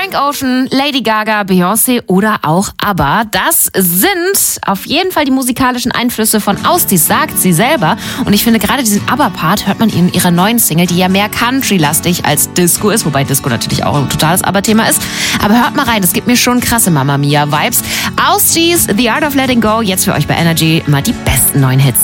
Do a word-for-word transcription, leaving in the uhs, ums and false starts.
Frank Ocean, Lady Gaga, Beyoncé oder auch ABBA. Das sind auf jeden Fall die musikalischen Einflüsse von Austis, sagt sie selber. Und ich finde, gerade diesen ABBA-Part hört man in ihrer neuen Single, die ja mehr Country-lastig als Disco ist, wobei Disco natürlich auch ein totales ABBA-Thema ist. Aber hört mal rein, das gibt mir schon krasse Mamma Mia-Vibes. Austis, The Art of Letting Go, jetzt für euch bei Energy mal die besten neuen Hits.